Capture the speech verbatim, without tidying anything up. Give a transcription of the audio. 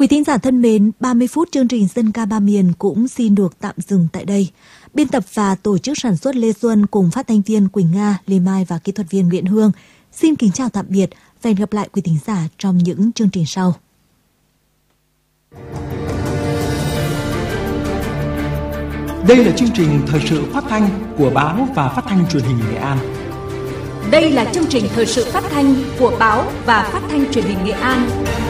Quý thính giả thân mến, ba mươi phút chương trình Dân ca ba miền cũng xin được tạm dừng tại đây. Biên tập và tổ chức sản xuất Lê Xuân cùng phát thanh viên Quỳnh Nga, Lê Mai và kỹ thuật viên Nguyễn Hương xin kính chào tạm biệt và hẹn gặp lại quý thính giả trong những chương trình sau. Đây là chương trình thời sự phát thanh của báo và phát thanh truyền hình Nghệ An. Đây là chương trình thời sự phát thanh của báo và phát thanh truyền hình Nghệ An.